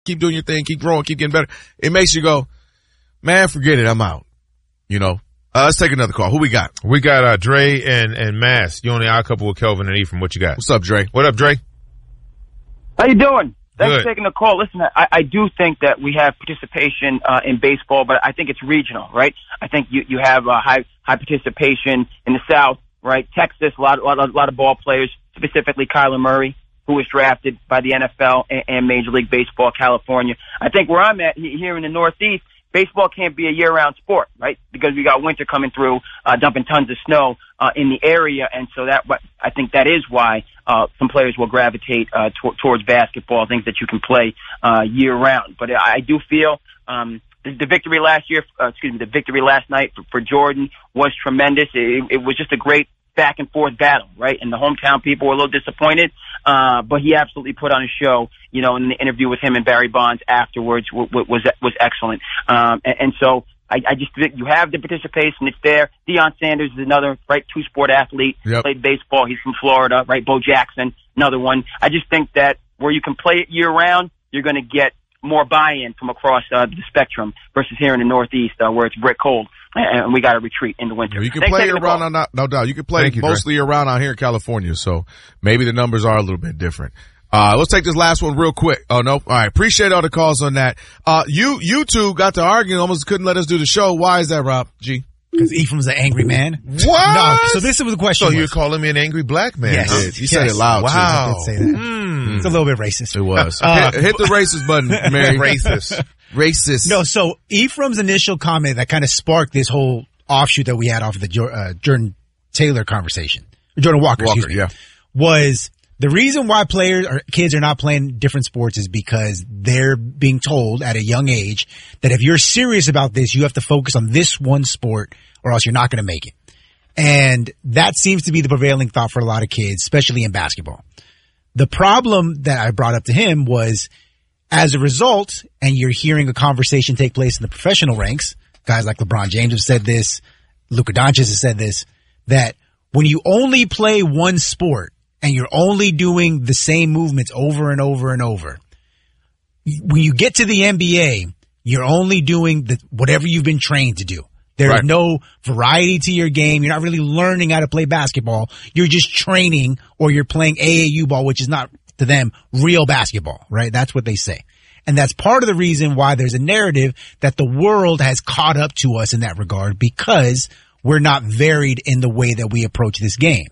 keep doing your thing, keep growing, keep getting better. It makes you go, man, forget it, I'm out. You know? Let's take another call. Who we got? We got Dre and Mass. You on the Odd Couple with Kelvin and Ephraim. What you got? What's up, Dre? What up, Dre? How you doing? Thanks Good. for taking the call. Listen, I do think that we have participation in baseball, but I think it's regional, right? I think you have high participation in the South, right? Texas, a lot of ball players, specifically Kyler Murray, who was drafted by the NFL and Major League Baseball, California. I think where I'm at here in the Northeast, baseball can't be a year-round sport, right? Because we got winter coming through, dumping tons of snow in the area, and so I think that is why some players will gravitate towards basketball, things that you can play year-round. But I do feel the victory last night for Jordan was tremendous. It was just a great back-and-forth battle, right? And the hometown people were a little disappointed, but he absolutely put on a show. You know, in the interview with him and Barry Bonds afterwards was excellent. And so I just think you have the participation. It's there. Deion Sanders is another, right, two-sport athlete. Yep. Played baseball. He's from Florida, right? Bo Jackson, another one. I just think that where you can play it year-round, you're going to get more buy-in from across the spectrum versus here in the Northeast where it's brick cold. And we got to retreat in the winter. You can play year-round, no doubt. You can play mostly year-round out here in California, so maybe the numbers are a little bit different. Let's take this last one real quick. Oh, no. All right. Appreciate all the calls on that. You two got to arguing, almost couldn't let us do the show. Why is that, Rob? G? Because Ephraim's an angry man. What? No, so this was the question. So you're calling me an angry black man? Yes. You said it loud, wow. too. I did say that. It's a little bit racist. It was. Hit the racist button, Mary. Racist. No, so Ephraim's initial comment that kind of sparked this whole offshoot that we had off of the Jordan Taylor conversation, Jordan Walker, excuse me, was the reason why players or kids are not playing different sports is because they're being told at a young age that if you're serious about this, you have to focus on this one sport or else you're not going to make it. And that seems to be the prevailing thought for a lot of kids, especially in basketball. The problem that I brought up to him was as a result, and you're hearing a conversation take place in the professional ranks, guys like LeBron James have said this, Luka Doncic has said this, that when you only play one sport and you're only doing the same movements over and over and over, when you get to the NBA, you're only doing whatever you've been trained to do. There's no variety to your game. You're not really learning how to play basketball. You're just training or you're playing AAU ball, which is not, to them, real basketball, right? That's what they say. And that's part of the reason why there's a narrative that the world has caught up to us in that regard because we're not varied in the way that we approach this game.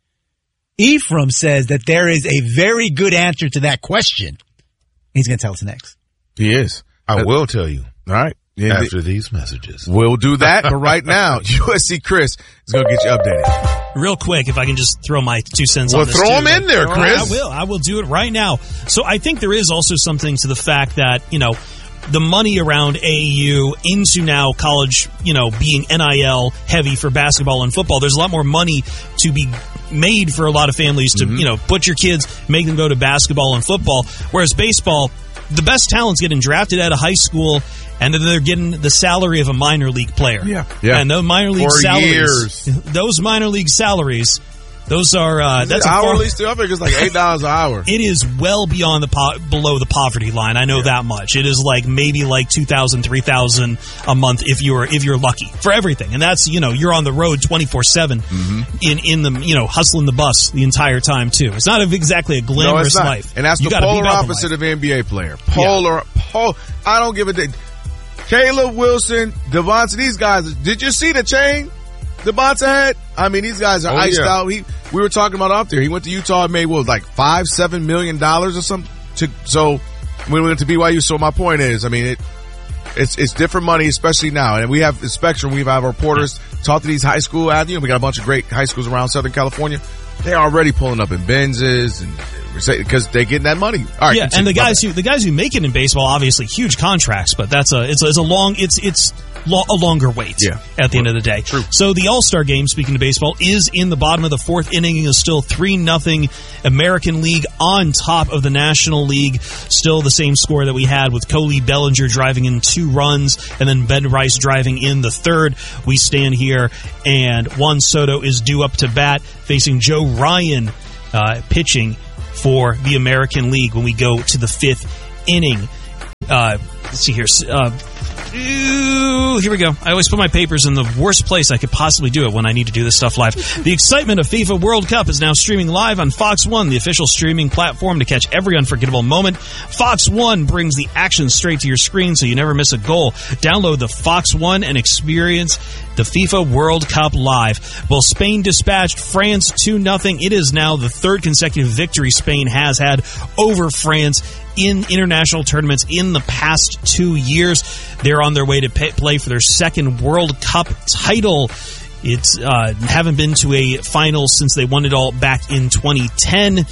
Ephraim says that there is a very good answer to that question. He's going to tell us next. He is. I will tell you. All right. After these messages. We'll do that, but right now, USC Chris is going to get you updated. Real quick, if I can just throw my 2 cents on this. Well, throw them in there, Chris. I will do it right now. So I think there is also something to the fact that, you know, the money around AAU into now college, you know, being NIL heavy for basketball and football, there's a lot more money to be made for a lot of families to, you know, put your kids, make them go to basketball and football. Whereas baseball, the best talent's getting drafted out of high school, and then they're getting the salary of a minor league player. Yeah. And those minor league salaries, those are that's hourly still. I think it's like $8 an hour. It is well beyond below the poverty line. I know that much. It is like maybe like $2,000, $3,000 a month if you're lucky for everything. And that's, you know, you're on the road 24/7 in the, you know, hustling the bus the entire time too. It's not exactly a glamorous life. And that's the polar opposite of an NBA player. I don't give a damn. Caleb Wilson, Devontae, these guys. Did you see the chain Devontae had? I mean, these guys are iced out. We were talking about up there. He went to Utah and made like $5-7 million or something. So when we went to BYU. So my point is, I mean, it's different money, especially now. And we have the spectrum. We have our reporters talk to these high school athletes. We got a bunch of great high schools around Southern California. They're already pulling up in Benzes and because they're getting that money. All right, and the guys who make it in baseball, obviously huge contracts, but it's a longer wait. At the end of the day. True. So the All-Star game, speaking of baseball, is in the bottom of the fourth inning. Is still 3-0 American League on top of the National League. Still the same score that we had with Coley Bellinger driving in 2 runs and then Ben Rice driving in the third. We stand here and Juan Soto is due up to bat facing Joe Ryan pitching for the American League when we go to the 5th inning. let's see here. Here we go. I always put my papers in the worst place I could possibly do it when I need to do this stuff live. The excitement of FIFA World Cup is now streaming live on Fox One, the official streaming platform to catch every unforgettable moment. Fox One brings the action straight to your screen so you never miss a goal. Download the Fox One and experience the FIFA World Cup live. Well, Spain dispatched France 2-0. It is now the third consecutive victory Spain has had over France in international tournaments in the past 2 years. They're on their way to play for their second World Cup title. It's haven't been to a final since they won it all back in 2010.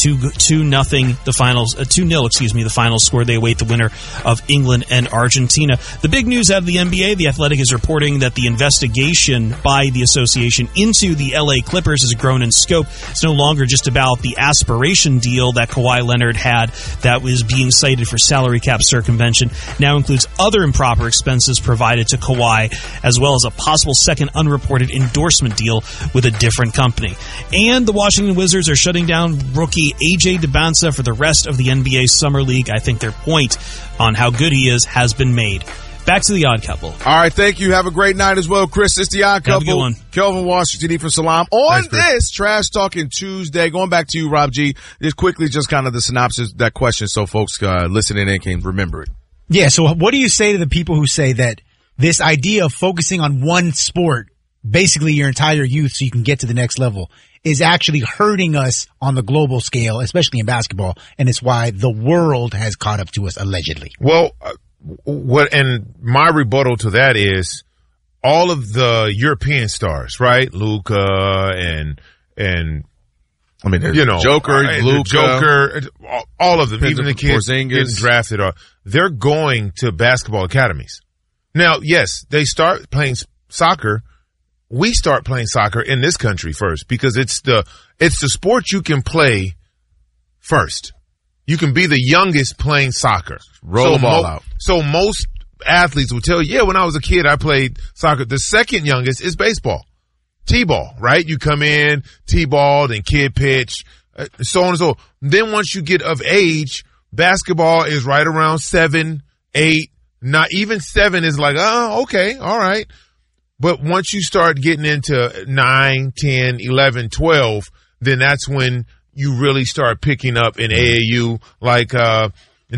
2-0 the finals, 2-0, excuse me, the final score. They await the winner of England and Argentina. The big news out of the NBA, The Athletic is reporting that the investigation by the association into the LA Clippers has grown in scope. It's no longer just about the aspiration deal that Kawhi Leonard had that was being cited for salary cap circumvention. Now includes other improper expenses provided to Kawhi, as well as a possible second unreported endorsement deal with a different company. And the Washington Wizards are shutting down rookie AJ Dybantsa for the rest of the NBA Summer League. I think their point on how good he is has been made. Back to the Odd Couple. All right, thank you. Have a great night as well, Chris. It's the Odd Couple. Have a good one. Kelvin Washington for Salam. On this Trash Talking Tuesday, going back to you, Rob G, just quickly, just kind of the synopsis, that question, so folks listening in can remember it. Yeah, so what do you say to the people who say that this idea of focusing on one sport, basically your entire youth so you can get to the next level, is actually hurting us on the global scale, especially in basketball, and it's why the world has caught up to us, allegedly? Well, and my rebuttal to that is all of the European stars, right? Luka and I mean, you know, Joker, Luka, Joker, all of them, even the kids Porzingis. Getting drafted, they're going to basketball academies. Now, yes, they start playing soccer. We start playing soccer in this country first because it's the sport you can play first. You can be the youngest playing soccer. Roll them all out. So most athletes will tell you, yeah, when I was a kid, I played soccer. The second youngest is baseball. T-ball, right? You come in, T-ball, then kid pitch, so on and so on. Then once you get of age, basketball is right around 7, 8, not even 7 is like, oh, okay, all right. But once you start getting into 9, 10, 11, 12, then that's when you really start picking up in AAU. Like 9U,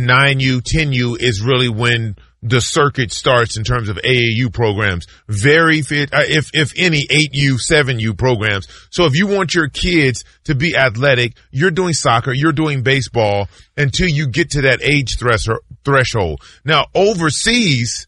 10U is really when the circuit starts in terms of AAU programs. Very fit, if any, 8U, 7U programs. So if you want your kids to be athletic, you're doing soccer, you're doing baseball until you get to that age threshold. Now, overseas,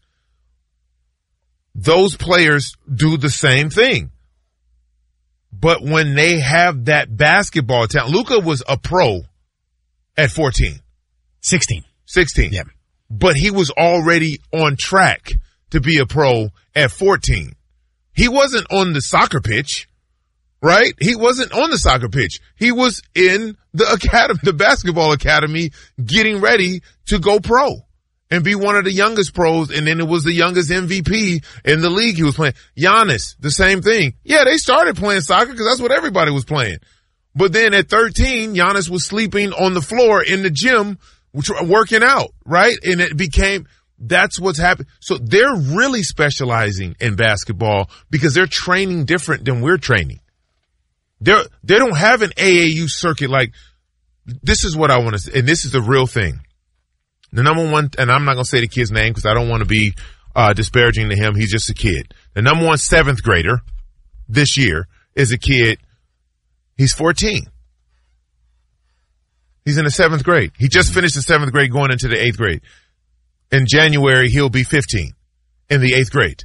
those players do the same thing. But when they have that basketball talent, Luka was a pro at 14. 16. Yeah. But he was already on track to be a pro at 14. He wasn't on the soccer pitch, right? He wasn't on the soccer pitch. He was in the academy, the basketball academy, getting ready to go pro and be one of the youngest pros. And then it was the youngest MVP in the league he was playing. Giannis, the same thing. Yeah, they started playing soccer because that's what everybody was playing. But then at 13, Giannis was sleeping on the floor in the gym, working out, right? And it became, that's what's happening. So they're really specializing in basketball because they're training different than we're training. They don't have an AAU circuit. Like, this is what I want to say, and this is the real thing. The number one, and I'm not going to say the kid's name because I don't want to be disparaging to him. He's just a kid. The number one 7th grader this year is a kid. He's 14. He's in the 7th grade. He just finished the 7th grade going into the 8th grade. In January, he'll be 15 in the 8th grade.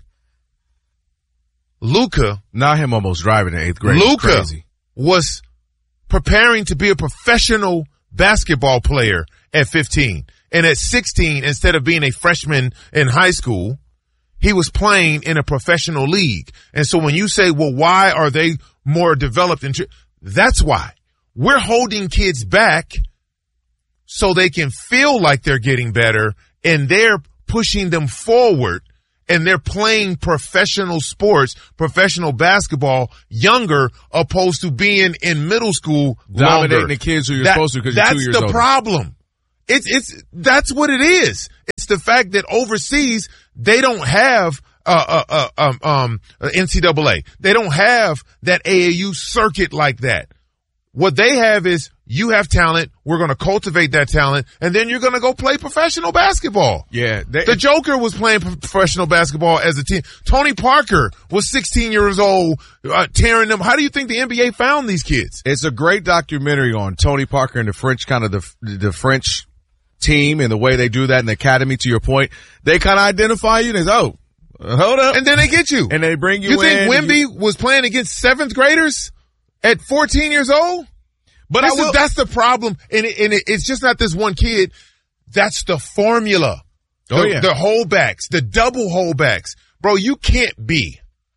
Luka. Now him almost driving in 8th grade. Luka was preparing to be a professional basketball player at 15. And at 16, instead of being a freshman in high school, he was playing in a professional league. And so when you say, well, why are they more developed? That's why. We're holding kids back so they can feel like they're getting better, and they're pushing them forward, and they're playing professional sports, professional basketball younger, opposed to being in middle school dominating longer. the kids who you're supposed to because you're 2 years old. That's the problem. That's what it is. It's the fact that overseas they don't have NCAA. They don't have that AAU circuit like that. What they have is you have talent. We're going to cultivate that talent, and then you're going to go play professional basketball. Yeah. The Joker was playing professional basketball as a team. Tony Parker was 16 years old, tearing them. How do you think the NBA found these kids? It's a great documentary on Tony Parker and the French, kind of the French team and the way they do that in the academy. To your point, they kind of identify you and say, oh, hold up. And then they get you. And they bring you in. You think Wemby was playing against seventh graders at 14 years old? But that's the problem. And it's just not this one kid. That's the formula. The holdbacks, the double holdbacks. Bro, you can't be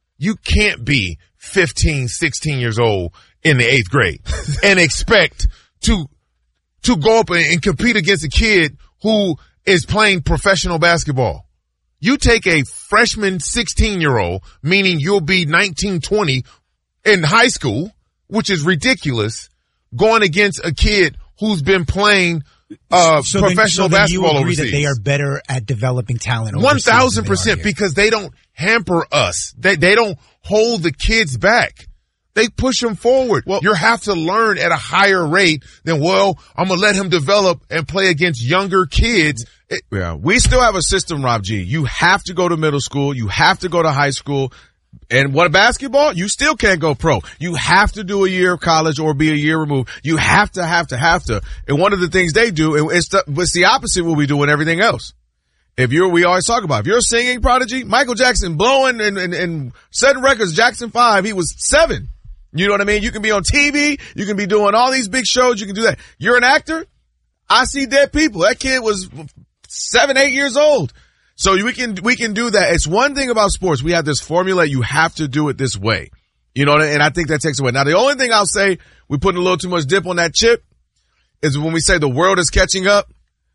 15, 16 years old in the 8th grade and expect to go up and compete against a kid who is playing professional basketball. You take a freshman 16-year-old, meaning you'll be 19, 20 in high school, which is ridiculous, going against a kid who's been playing professional basketball overseas. That they are better at developing talent. 1,000%, because they don't hamper us. They don't hold the kids back. They push them forward. Well, you have to learn at a higher rate than, I'm going to let him develop and play against younger kids. Yeah, we still have a system, Rob G. You have to go to middle school. You have to go to high school. And what basketball? You still can't go pro. You have to do a year of college or be a year removed. You have to. And one of the things they do, and it's the opposite of what we do in everything else. We always talk about, if you're a singing prodigy, Michael Jackson blowing and setting records, Jackson 5, he was 7. You know what I mean? You can be on TV. You can be doing all these big shows. You can do that. You're an actor. I See Dead People. That kid was 7, 8 years old. So we can do that. It's one thing about sports. We have this formula. You have to do it this way. You know, and I think that takes away. Now, the only thing I'll say, we're putting a little too much dip on that chip, is when we say the world is catching up,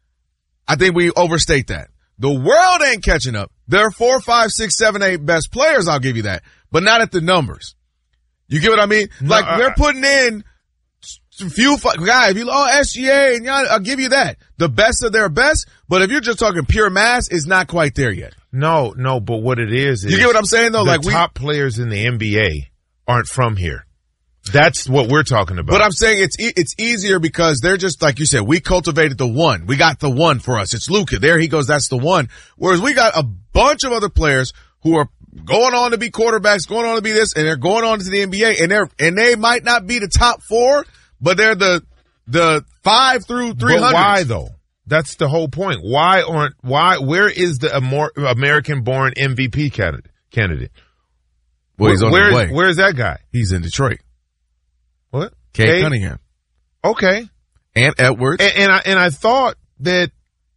I think we overstate that. The world ain't catching up. There are 4, 5, 6, 7, 8 best players. I'll give you that, but not at the numbers. You get what I mean? No, they're putting in some few guys. If you SGA and y'all, I'll give you that. The best of their best. But if you're just talking pure mass, it's not quite there yet. No, but what it is you get what I'm saying though? The top players in the NBA aren't from here. That's what we're talking about. But I'm saying it's easier because they're just, like you said, we cultivated the one. We got the one for us. It's Luka. There he goes. That's the one. Whereas we got a bunch of other players who are going on to be quarterbacks, going on to be this, and they're going on to the NBA, and they might not be the top 4, but they're the 5 through 300. But why though? That's the whole point. Where is the American-born MVP candidate? Well, he's on the way. Where's that guy? He's in Detroit. What? Cade Cunningham. Okay. And Edwards. And I thought that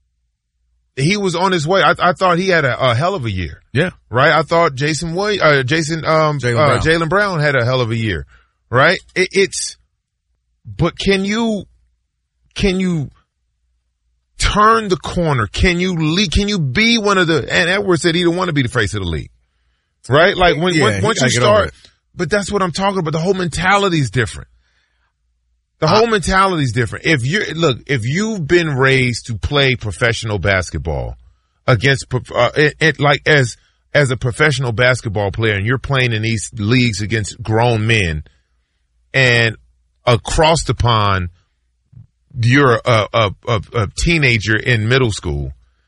he was on his way. I thought he had a hell of a year. Yeah. Right? I thought Jaylen Brown had a hell of a year. Right? But can you turn the corner? Can you be one of the, and Edwards said he didn't want to be the face of the league. Right? Like once you start, but that's what I'm talking about. The whole mentality is different. If you've been raised to play professional basketball against, as a professional basketball player, and you're playing in these leagues against grown men, and across the pond, you're a teenager in middle school.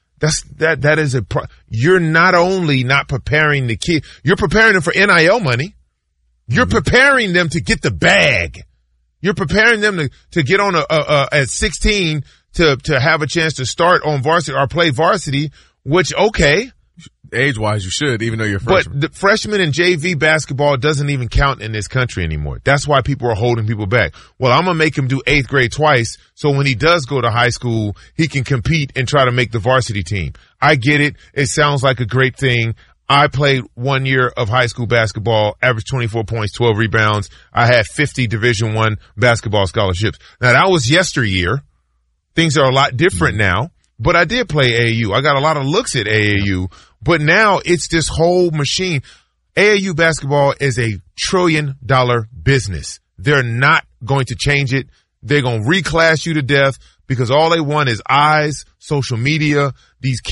You're not only not preparing the kid, you're preparing them for NIL money. You're preparing them to get the bag. You're preparing them to get on at 16 to have a chance to start on varsity or play varsity, which, okay. Age-wise, you should, even though you're a freshman. But the freshman and JV basketball doesn't even count in this country anymore. That's why people are holding people back. Well, I'm going to make him do 8th grade twice, so when he does go to high school, he can compete and try to make the varsity team. I get it. It sounds like a great thing. I played 1 year of high school basketball, averaged 24 points, 12 rebounds. I had 50 Division I basketball scholarships. Now, that was yesteryear. Things are a lot different now, but I did play AAU. I got a lot of looks at AAU, but now it's this whole machine. AAU basketball is a $1 trillion business. They're not going to change it. They're going to reclass you to death, because all they want is eyes, social media, these kids